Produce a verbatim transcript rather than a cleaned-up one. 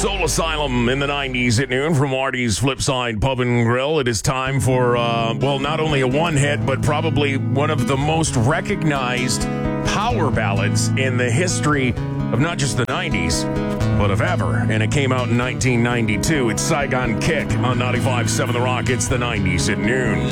Soul Asylum in the nineties at noon from Marty's Flipside Pub and Grill. It is time for, uh, well, not only a one hit, but probably one of the most recognized power ballads in the history of not just the nineties, but of ever. And it came out in nineteen ninety-two. It's Saigon Kick on ninety-five point seven The Rock. It's the nineties at noon.